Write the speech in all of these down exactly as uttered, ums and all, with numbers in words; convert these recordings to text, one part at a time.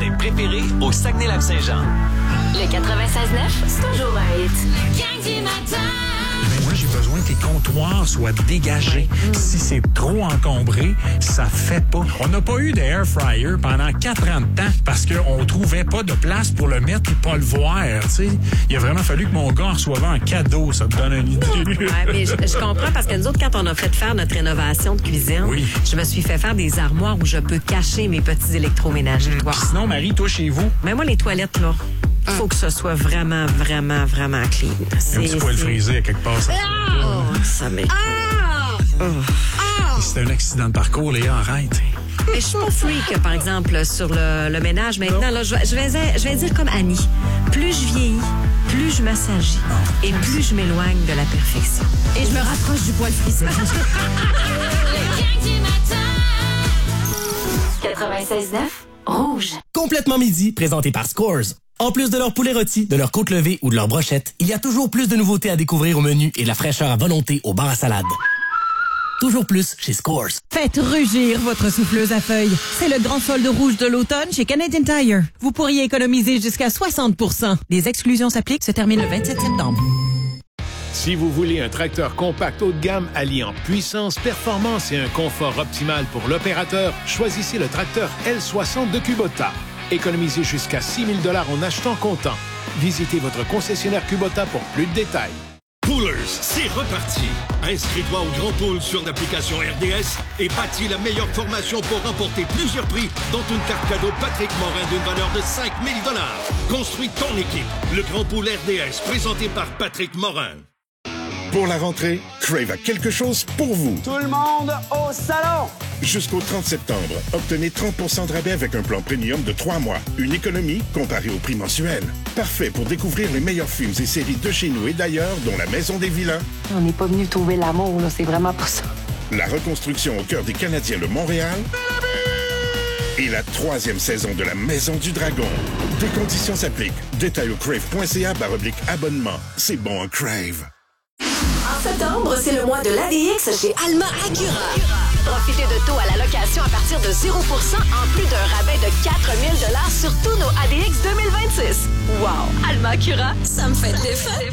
magasins préférés au Saguenay-Lac-Saint-Jean. Le quatre-vingt-seize neuf, c'est toujours un hit. Le gang du matin. Mais moi, j'ai besoin que les comptoirs soient dégagés. Si c'est trop encombré, ça fait pas. On n'a pas eu de air fryer pendant quatre ans de temps parce qu'on trouvait pas de place pour le mettre et pas le voir. T'sais. Il a vraiment fallu que mon gars en reçoive un cadeau. Ça te donne une idée. Ouais, mais je, je comprends parce que nous autres, quand on a fait faire notre rénovation de cuisine, oui. je me suis fait faire des armoires où je peux cacher mes petits électroménagers. Mmh. Puis sinon, Marie, toi, chez vous? Mais moi, les toilettes, là, il faut que ce soit vraiment, vraiment, vraiment clean. C'est un petit poil frisé à quelque part. Ça, ah! Oh, ça m'est... Ah! Oh. Ah! Si c'est un accident de parcours, Léa, arrête. Mais je suis pas freak, par exemple, sur le, le ménage. Maintenant, là, je, je, vais, je vais dire comme Annie. Plus je vieillis, plus je m'assagis et plus je m'éloigne de la perfection. Et je me rapproche du poil frisé. Le gang du matin. quatre-vingt-seize neuf, rouge. Complètement midi, présenté par Scores. En plus de leur poulet rôti, de leur côte levée ou de leur brochette, il y a toujours plus de nouveautés à découvrir au menu et de la fraîcheur à volonté au bar à salade. Toujours plus chez Scores. Faites rugir votre souffleuse à feuilles. C'est le grand solde rouge de l'automne chez Canadian Tire. Vous pourriez économiser jusqu'à soixante pour cent. Les exclusions s'appliquent, se terminent le vingt-sept septembre. Si vous voulez un tracteur compact haut de gamme alliant puissance, performance et un confort optimal pour l'opérateur, choisissez le tracteur L soixante de Kubota. Économisez jusqu'à six mille dollars en achetant comptant. Visitez votre concessionnaire Kubota pour plus de détails. Poolers, c'est reparti! Inscris-toi au Grand Pool sur l'application R D S et bâtis la meilleure formation pour remporter plusieurs prix, dont une carte cadeau Patrick Morin d'une valeur de cinq mille dollars. Construis ton équipe. Le Grand Pool R D S, présenté par Patrick Morin. Pour la rentrée, Crave a quelque chose pour vous. Tout le monde au salon! Jusqu'au trente septembre, obtenez trente pour cent de rabais avec un plan premium de trois mois. Une économie comparée au prix mensuel. Parfait pour découvrir les meilleurs films et séries de chez nous et d'ailleurs, dont La Maison des Vilains. On n'est pas venu trouver l'amour, là, c'est vraiment pas ça. La reconstruction au cœur des Canadiens de Montréal. Et la troisième saison de La Maison du Dragon. Des conditions s'appliquent. Détail au crave.ca barre oblique abonnement. C'est bon un Crave. En septembre, c'est le mois de l'A D X chez Alma Acura. Profitez de taux à la location à partir de zéro pour cent en plus d'un rabais de quatre mille dollars sur tous nos A D X deux mille vingt-six. Wow! Alma Acura, ça me fait des fêtes.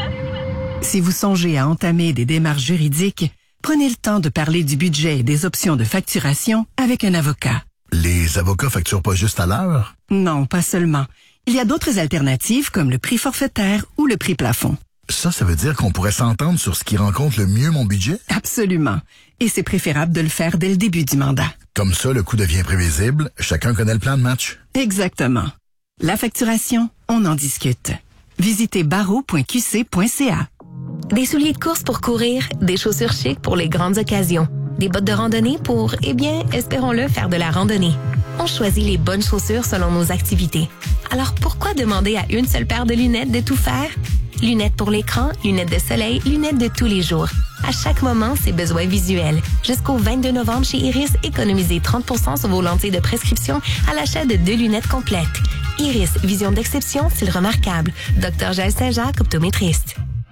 Si vous songez à entamer des démarches juridiques, prenez le temps de parler du budget et des options de facturation avec un avocat. Les avocats facturent pas juste à l'heure? Non, pas seulement. Il y a d'autres alternatives comme le prix forfaitaire ou le prix plafond. Ça, ça veut dire qu'on pourrait s'entendre sur ce qui rencontre le mieux mon budget? Absolument. Et c'est préférable de le faire dès le début du mandat. Comme ça, le coût devient prévisible. Chacun connaît le plan de match. Exactement. La facturation, on en discute. Visitez barreau point q c point c a. Des souliers de course pour courir, des chaussures chic pour les grandes occasions, des bottes de randonnée pour, eh bien, espérons-le, faire de la randonnée. On choisit les bonnes chaussures selon nos activités. Alors pourquoi demander à une seule paire de lunettes de tout faire? Lunettes pour l'écran, lunettes de soleil, lunettes de tous les jours. À chaque moment, ses besoins visuels. Jusqu'au vingt-deux novembre chez Iris, économisez trente pour cent sur vos lentilles de prescription à l'achat de deux lunettes complètes. Iris, vision d'exception, style remarquable. Docteur Jaël Saint-Jacques, optométriste.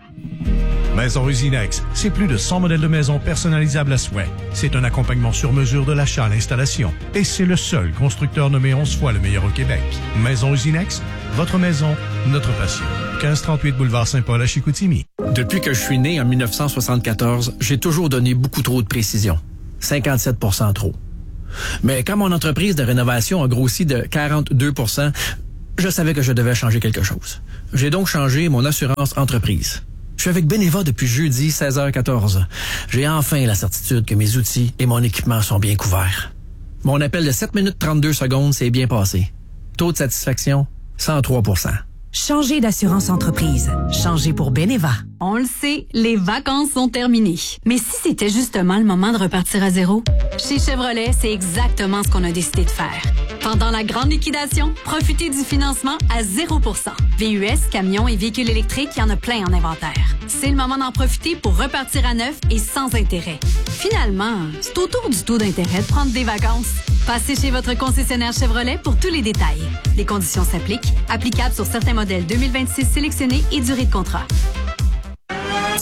Maison Rusinex, c'est plus de cent modèles de maisons personnalisables à souhait. C'est un accompagnement sur mesure de l'achat à l'installation. Et c'est le seul constructeur nommé onze fois le meilleur au Québec. Maison Rusinex, votre maison, notre passion. quinze trente-huit boulevard Saint-Paul à Chicoutimi. Depuis que je suis né en dix-neuf cent soixante-quatorze, j'ai toujours donné beaucoup trop de précision. cinquante-sept pour cent trop. Mais quand mon entreprise de rénovation a grossi de quarante-deux pour cent, je savais que je devais changer quelque chose. J'ai donc changé mon assurance entreprise. Je suis avec Beneva depuis jeudi seize heures quatorze. J'ai enfin la certitude que mes outils et mon équipement sont bien couverts. Mon appel de sept minutes trente-deux secondes s'est bien passé. Taux de satisfaction, cent trois pour cent. Changez d'assurance entreprise. Changez pour Beneva. On le sait, les vacances sont terminées. Mais si c'était justement le moment de repartir à zéro? Chez Chevrolet, c'est exactement ce qu'on a décidé de faire. Pendant la grande liquidation, profitez du financement à zéro pour cent. V U S, camions et véhicules électriques, il y en a plein en inventaire. C'est le moment d'en profiter pour repartir à neuf et sans intérêt. Finalement, c'est au tour du taux d'intérêt de prendre des vacances. Passez chez votre concessionnaire Chevrolet pour tous les détails. Les conditions s'appliquent. Applicables sur certains modèles deux mille vingt-six sélectionnés et durée de contrat.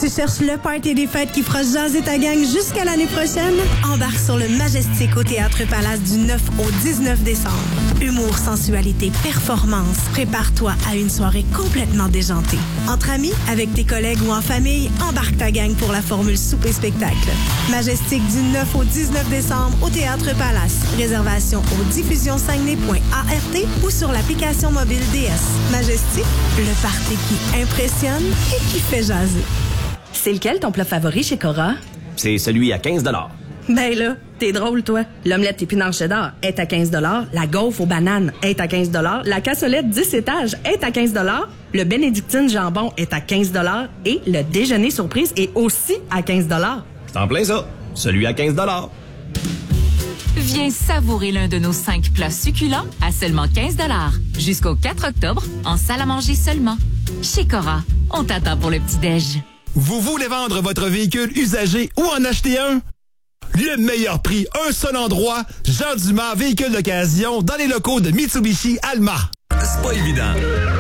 Tu cherches le party des fêtes qui fera jaser ta gang jusqu'à l'année prochaine? Embarque sur le Majestic au Théâtre Palace du neuf au dix-neuf décembre. Humour, sensualité, performance. Prépare-toi à une soirée complètement déjantée. Entre amis, avec tes collègues ou en famille, embarque ta gang pour la formule souper-spectacle. Majestic du neuf au dix-neuf décembre au Théâtre Palace. Réservation au diffusion saguenay point a r t ou sur l'application mobile D S. Majestic, le party qui impressionne et qui fait jaser. C'est lequel ton plat favori chez Cora? C'est celui à quinze dollars. Ben là, t'es drôle, toi. L'omelette épinard cheddar est à quinze dollars. La gaufre aux bananes est à quinze dollars. La cassolette dix étages est à quinze dollars. Le bénédictine jambon est à quinze dollars. Et le déjeuner surprise est aussi à quinze dollars. C'est en plein ça. Celui à quinze dollars. Viens savourer l'un de nos cinq plats succulents à seulement quinze dollars. Jusqu'au quatre octobre, en salle à manger seulement. Chez Cora, on t'attend pour le petit-déj. Vous voulez vendre votre véhicule usagé ou en acheter un? Le meilleur prix, un seul endroit, Jean Dumas, véhicule d'occasion, dans les locaux de Mitsubishi Alma. C'est pas évident.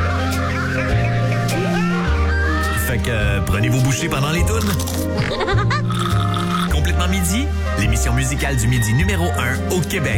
Fait que euh, prenez vos bouchées pendant les tunes. Complètement midi, l'émission musicale du midi numéro un au Québec.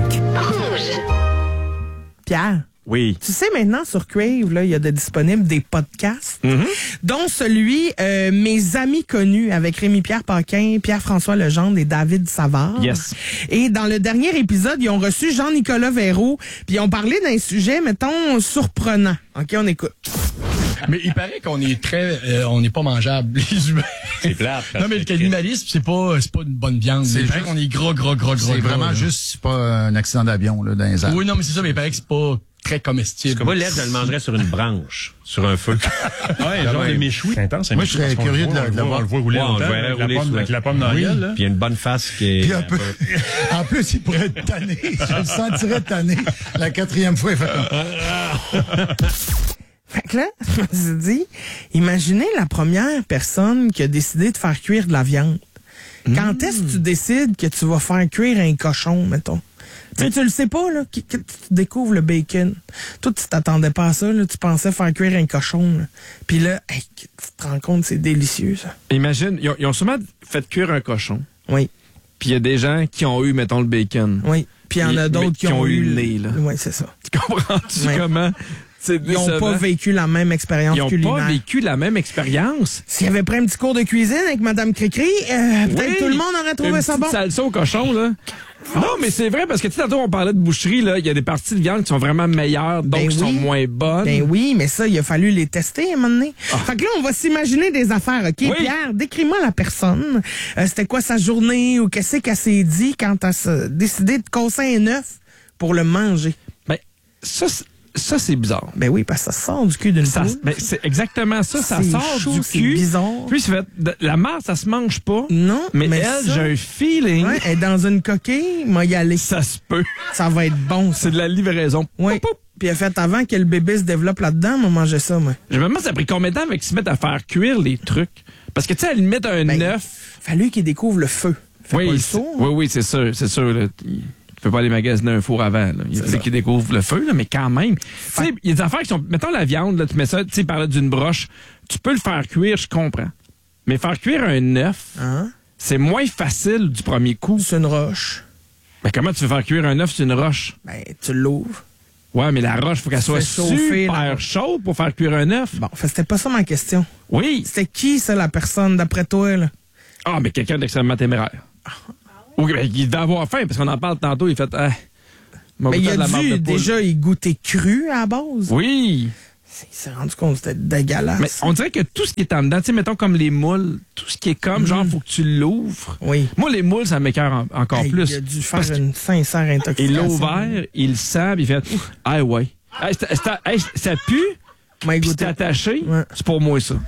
Pierre. Oui. Tu sais, maintenant, sur Crave, là, il y a de disponibles des podcasts, mm-hmm. dont celui euh, Mes amis connus avec Rémi-Pierre Paquin, Pierre-François Legendre et David Savard. Yes. Et dans le dernier épisode, ils ont reçu Jean-Nicolas Véraud, puis ils ont parlé d'un sujet, mettons, surprenant. OK, on écoute. Mais il paraît qu'on est très... Euh, on n'est pas mangeable, les humains. C'est plate. Non, mais le cannibalisme, c'est pas, c'est pas une bonne viande. C'est il paraît qu'on est gros, gros, gros, gros. C'est gros, vraiment là. juste, c'est pas un accident d'avion, là, dans les arbres. Oui, non, mais c'est ça, mais il paraît que c'est pas très comestible. Parce que moi, l'aide, je le mangerais sur une branche, sur un feu. Ouais, genre ouais. de méchoui. Intense, Moi, je serais curieux de la le voir. On le voit rouler Ouais, on le longtemps, verrait avec la rouler pomme- sous avec la pomme dans la Oui. gueule, là. Puis il y a une bonne face qui est... Puis un peu... en plus, il pourrait être tanné. Je le sentirais tanné. La quatrième fois, il fait comme... Fait que là, je me suis dit, imaginez la première personne qui a décidé de faire cuire de la viande. Quand mmh. est-ce que tu décides que tu vas faire cuire un cochon, mettons? Tu sais, tu le sais pas, là, que, que tu découvres le bacon. Toi, tu t'attendais pas à ça, là, tu pensais faire cuire un cochon, là. Puis là, hey, tu te rends compte, c'est délicieux, ça. Imagine, ils ont, ils ont sûrement fait cuire un cochon. Oui. Puis il y a des gens qui ont eu, mettons, le bacon. Oui. Puis il y en a d'autres qui, qui ont, ont eu le nez, là. Oui, c'est ça. Tu comprends-tu ouais. comment? Ils n'ont pas vécu la même expérience culinaire. Ils n'ont pas vécu la même expérience. S'il y avait pris un petit cours de cuisine avec Mme Cricri, euh, peut-être oui, tout le monde aurait trouvé ça bon. Salsa au cochon, là. Non, mais c'est vrai, parce que tu sais, tantôt, on parlait de boucherie, là. Il y a des parties de viande qui sont vraiment meilleures, d'autres ben qui oui. sont moins bonnes. Ben oui, mais ça, il a fallu les tester à un moment donné. Ah. Fait que là, on va s'imaginer des affaires, OK? Oui. Pierre, décris-moi la personne. Euh, c'était quoi sa journée ou qu'est-ce qu'elle s'est dit quand elle a décidé de casser un œuf pour le manger? Ben, ça, c'est... Ça, c'est bizarre. Ben oui, parce que ça sort du cul d'une poule. Ben, c'est exactement ça. Ça sort chaud, du cul. C'est bizarre. Puis, ça fait, de, la marde, ça se mange pas. Non. Mais, mais elle, ça, j'ai un feeling. Ouais, elle est dans une coquille, moi, y aller. Ça se peut. Ça va être bon. C'est de la livraison. Oui. Puis, elle fait avant que le bébé se développe là-dedans, moi, manger ça, moi. Je me demande, ça a pris combien de temps avec qu'ils se mettent à faire cuire les trucs? Parce que, tu sais, elle met un ben, œuf. Fallu qu'il découvre le feu. Fait oui, pas le saut, oui, oui, c'est sûr, c'est sûr, là. Tu peux pas aller magasiner un four avant. Là. Il faut qu'ils découvrent le feu, là, mais quand même. Tu sais, il y a des affaires qui sont... Mettons la viande, là, tu mets ça, tu sais, par là d'une broche. Tu peux le faire cuire, je comprends. Mais faire cuire un œuf, hein? C'est moins facile du premier coup. C'est une roche. Mais comment tu veux faire cuire un œuf sur une roche? Ben, tu l'ouvres. Ouais, mais la roche, faut qu'elle soit chauffer, super chaude pour faire cuire un œuf. Bon, c'était pas ça ma question. Oui. C'était qui, ça, la personne, d'après toi, là? Ah, mais quelqu'un d'extrêmement téméraire. Ah. Ou ben, il devait avoir faim, parce qu'on en parle tantôt, il fait... Ah, mais il a dû déjà y goûter cru à la base. Oui. Il s'est rendu compte que c'était dégueulasse. Mais on dirait que tout ce qui est en dedans, tu sais, mettons comme les moules, tout ce qui est comme, mmh. genre, faut que tu l'ouvres. Oui. Moi, les moules, ça m'écoeure en, encore hey, plus. Il a dû faire parce une sincère intoxication. Il l'a ouvert, il le sent, il fait... Ah ouais. Hey, c'est, c'est, hey, ça pue, puis c'est attaché, ouais. C'est pour moi, ça.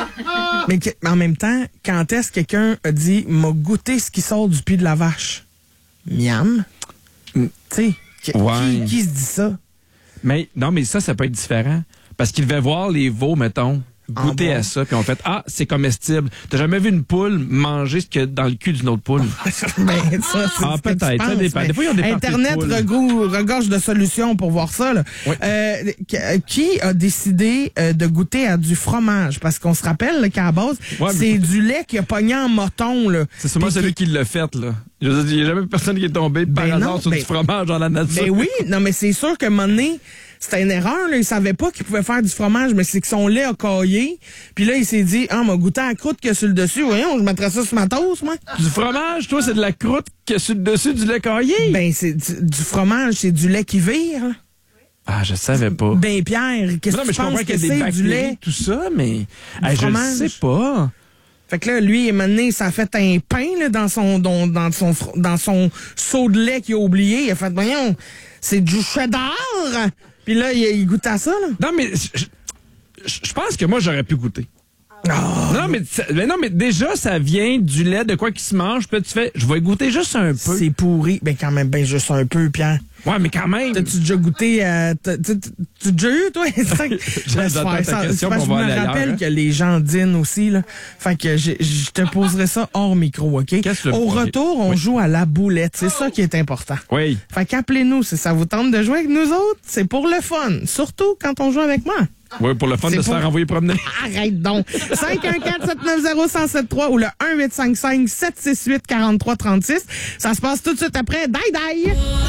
Mais que, en même temps, quand est-ce que quelqu'un a dit « m'a goûté ce qui sort du pied de la vache » Miam. Mm. Tu sais, ouais. qui, qui se dit ça? Mais non, mais ça, ça peut être différent. Parce qu'il devait voir les veaux, mettons. goûté à ça, puis on fait « Ah, c'est comestible. » T'as jamais vu une poule manger ce qu'il y a dans le cul d'une autre poule? Ben, ça, c'est ah, ce que peut-être. tu penses, Ça dépend. Des fois, ils ont des Internet parties de regou- regorge de solutions pour voir ça. Là. Oui. Euh, qui a décidé euh, de goûter à du fromage? Parce qu'on se rappelle là, qu'à la base, Ouais, c'est mais- du lait qui a pogné en moton. Là. C'est sûrement Puis celui qui l'a fait, là. Je veux dire, il n'y a jamais personne qui est tombé par Ben hasard non, sur ben- du fromage dans la nature. Ben oui, non, mais c'est sûr qu'à un moment donné, c'était une erreur. Là. Il savait pas qu'il pouvait faire du fromage, mais c'est que son lait a caillé. Puis là, il s'est dit, ah, m'a goûté à la croûte qu'il y a sur le dessus. Voyons, je mettrais ça sur ma toast, moi. Du fromage, toi, c'est de la croûte qui est sur le dessus du lait caillé? Ben, c'est du, du fromage, c'est du lait qui vire. Là. Ah, je savais pas. Ben, Pierre, qu'est-ce Non, que mais tu je comprends penses que qu'il y a des c'est du bactéries, lait? tout ça, mais hey, je fromage. le sais pas. Fait que là, lui, maintenant, ça a fait un pain là, dans son dans, dans son fr- dans son seau de lait qu'il a oublié. Il a fait, voyons, c'est du cheddar. Puis là, il, il goûte à ça. Là. Non, mais je, je- je pense que moi, j'aurais pu goûter. Non, mais, ça- mais non, mais déjà, ça vient du lait de quoi qui se mange. Puis là, tu fais, je vais goûter juste un peu. C'est pourri. Ben quand même, ben juste un peu, Pierre. Ouais, mais quand même. T'as-tu déjà goûté à... t'as- t'as- T'as déjà eu, toi? Laisse J'attends faire ta ça. question C'est parce pour que je voir me ailleurs, rappelle hein. que les gens dînent aussi, là. Fait que je, je te poserai ça hors micro, OK? Qu'est-ce que le Au premier? retour, on Oui. joue à la boulette. C'est ça qui est important. Oui. Fait qu'appelez-nous si ça vous tente de jouer avec nous autres. C'est pour le fun. Surtout quand on joue avec moi. Oui, pour le fun C'est de se pour- faire envoyer promener. Arrête donc. cinq un quatre, sept neuf zéro, un zéro sept trois ou le un huit cinq cinq, sept six huit, quatre trois trois six. Ça se passe tout de suite après. Die Die!